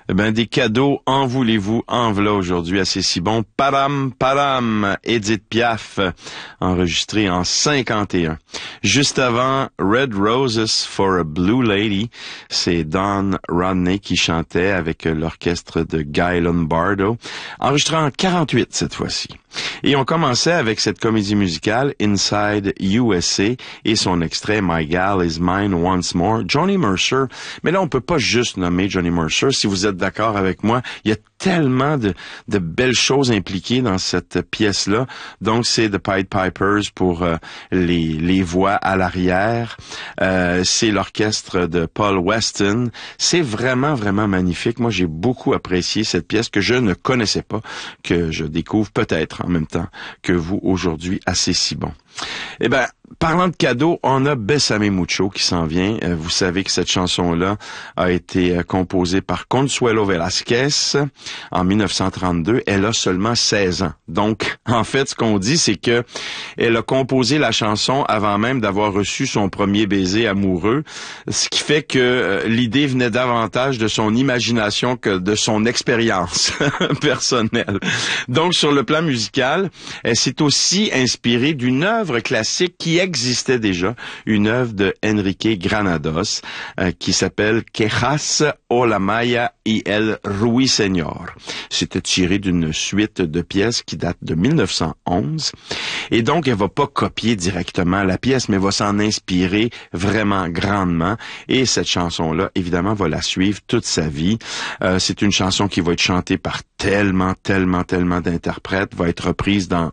Eh ben, des cadeaux, en voulez-vous, en v'là aujourd'hui, assez si bon. Param, param, Edith Piaf, enregistré en 51. Juste avant, Red Roses for a Blue Lady, c'est Don Rodney qui chantait avec l'orchestre de Guy Lombardo, enregistré en 48 cette fois-ci. Et on commençait avec cette comédie musicale Inside USA et son extrait My Gal Is Mine Once More, Johnny Mercer. Mais là, on peut pas juste nommer Johnny Mercer. Si vous êtes d'accord avec moi, il y a tellement de belles choses impliquées dans cette pièce-là. Donc, c'est The Pied Pipers pour les voix à l'arrière. C'est l'orchestre de Paul Weston. C'est vraiment, vraiment magnifique. Moi, j'ai beaucoup apprécié cette pièce que je ne connaissais pas, que je découvre peut-être en même temps que vous aujourd'hui, assez si bon. Eh ben, parlant de cadeaux, on a Bésame Mucho qui s'en vient. Vous savez que cette chanson-là a été composée par Consuelo Velasquez en 1932. Elle a seulement 16 ans. Donc, en fait, ce qu'on dit, c'est que elle a composé la chanson avant même d'avoir reçu son premier baiser amoureux, ce qui fait que l'idée venait davantage de son imagination que de son expérience personnelle. Donc, sur le plan musical, elle s'est aussi inspirée d'une œuvre classique qui existait déjà, une œuvre de Enrique Granados qui s'appelle Quejas o la Maya y el Ruiseñor. C'était tiré d'une suite de pièces qui date de 1911. Et donc, elle va pas copier directement la pièce, mais va s'en inspirer vraiment grandement. Et cette chanson-là, évidemment, va la suivre toute sa vie. C'est une chanson qui va être chantée par tellement d'interprètes, va être reprise dans